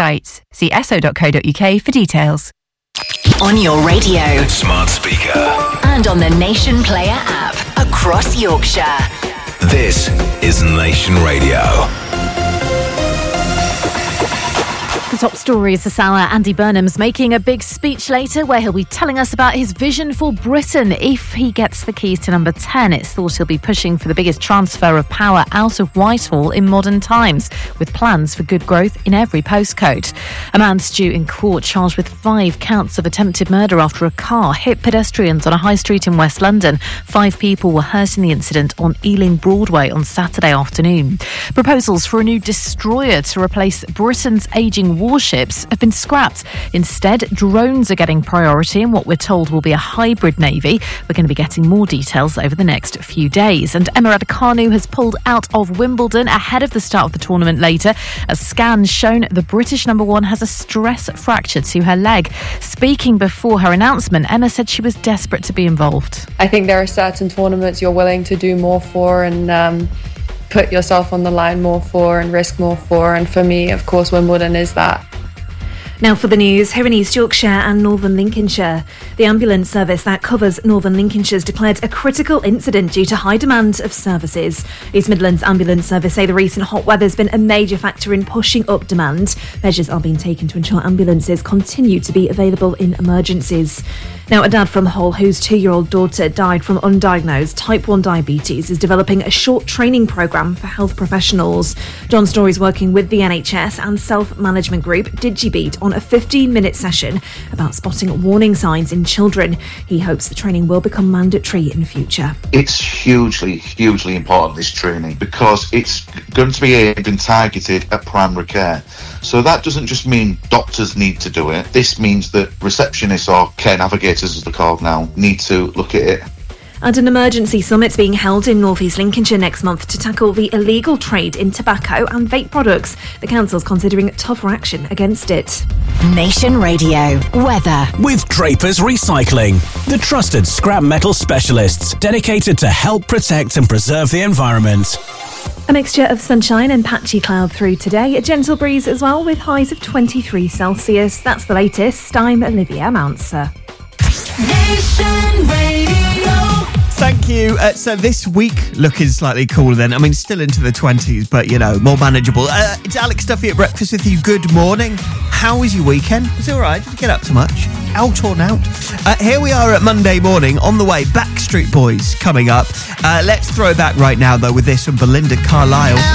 sites. See so.co.uk for details. On your radio, smart speaker, and on the Nation Player app across Yorkshire. This is Nation Radio. The top stories this hour. Andy Burnham's making a big speech later where he'll be telling us about his vision for Britain. If he gets the keys to number 10, it's thought he'll be pushing for the biggest transfer of power out of Whitehall in modern times, with plans for good growth in every postcode. A man's due in court charged with 5 counts of attempted murder after a car hit pedestrians on a high street in West London. 5 people were hurt in the incident on Ealing Broadway on Saturday afternoon. Proposals for a new destroyer to replace Britain's ageing warships have been scrapped. Instead, drones are getting priority in what we're told will be a hybrid navy. We're going to be getting more details over the next few days. And Emma Raducanu has pulled out of Wimbledon ahead of the start of the tournament later, as scans shown the British number 1 has a stress fracture to her leg. Speaking before her announcement, Emma said she was desperate to be involved. I think there are certain tournaments you're willing to do more for and put yourself on the line more for and risk more for, and for me, of course, Wimbledon is that. Now for the news, here in East Yorkshire and Northern Lincolnshire. The ambulance service that covers Northern Lincolnshire has declared a critical incident due to high demand of services. East Midlands Ambulance Service say the recent hot weather has been a major factor in pushing up demand. Measures are being taken to ensure ambulances continue to be available in emergencies. Now, a dad from Hull whose 2-year-old daughter died from undiagnosed type 1 diabetes is developing a short training programme for health professionals. John Story is working with the NHS and self-management group DigiBeat on a 15-minute session about spotting warning signs in children. He hopes the training will become mandatory in future. It's hugely important, this training, because it's going to be aimed and targeted at primary care. So that doesn't just mean doctors need to do it. This means that receptionists, or care navigators as they're called now, need to look at it. And an emergency summit's being held in North East Lincolnshire next month to tackle the illegal trade in tobacco and vape products. The council's considering tougher action against it. Nation Radio weather with Draper's Recycling, the trusted scrap metal specialists dedicated to help protect and preserve the environment. A mixture of sunshine and patchy cloud through today. A gentle breeze as well, with highs of 23 Celsius. That's the latest. I'm Olivia Mounser. Nation Radio. Thank you. So this week looking slightly cooler then. I mean, still into the 20s, but, you know, more manageable. It's Alex Duffy at breakfast with you. Good morning. How was your weekend? Was it all right? Did you get up to much? Out or out? Here we are at Monday morning. On the way, Backstreet Boys coming up. Let's throw it back right now, though, with this from Belinda Carlisle.